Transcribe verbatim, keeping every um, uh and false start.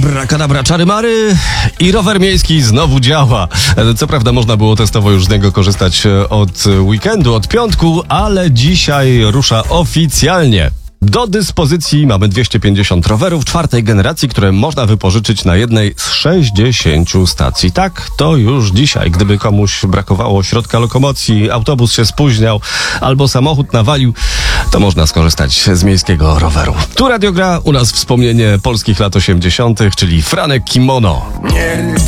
Abrakadabra, czary mary i rower miejski znowu działa. Co prawda można było testowo już z niego korzystać od weekendu, od piątku, ale dzisiaj rusza oficjalnie. Do dyspozycji mamy dwieście pięćdziesiąt rowerów czwartej generacji, które można wypożyczyć na jednej z sześćdziesięciu stacji. Tak, to już dzisiaj. Gdyby komuś brakowało środka lokomocji, autobus się spóźniał albo samochód nawalił, to można skorzystać z miejskiego roweru. Tu Radio Gra, u nas wspomnienie polskich lat osiemdziesiątych, czyli Franek Kimono. Nie.